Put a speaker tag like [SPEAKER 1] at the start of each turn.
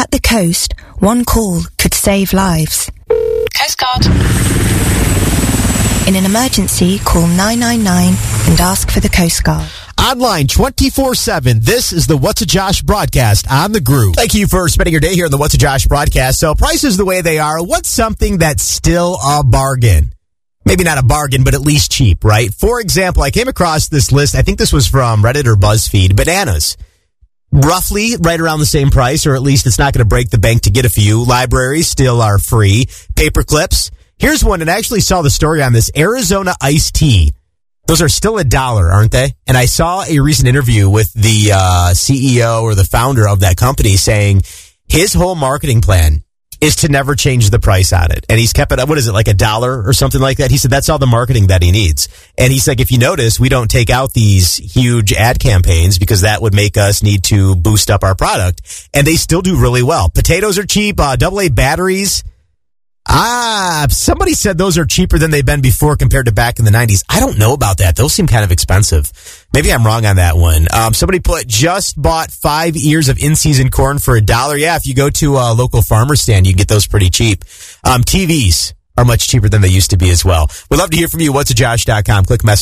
[SPEAKER 1] At the coast, one call could save lives.
[SPEAKER 2] Coast Guard.
[SPEAKER 1] In an emergency, call 999 and ask for the Coast Guard.
[SPEAKER 3] Online 24/7. This is the What's a Josh broadcast on the Groove. Thank you for spending your day here on the What's a Josh broadcast. So prices the way they are. What's something that's still a bargain? Maybe not a bargain, but at least cheap, right? For example, I came across this list. I think this was from Reddit or BuzzFeed. Bananas. Roughly right around the same price, or at least it's not going to break the bank to get a few. Libraries still are free. Paper clips. Here's one, and I actually saw the story on this. Arizona iced tea. Those are still $1, aren't they? And I saw a recent interview with the CEO or the founder of that company saying his whole marketing plan is to never change the price on it. And he's kept it, what is it, like $1 or something like that? He said that's all the marketing that he needs. And he's like, if you notice, we don't take out these huge ad campaigns because that would make us need to boost up our product. And they still do really well. Potatoes are cheap, AA batteries. Somebody said those are cheaper than they've been before compared to back in the 90s. I don't know about that. Those seem kind of expensive. Maybe I'm wrong on that one. Somebody just bought 5 ears of in-season corn for $1. Yeah, if you go to a local farmer stand, you can get those pretty cheap. TVs are much cheaper than they used to be as well. We'd love to hear from you. Whatsajosh.com. Click message.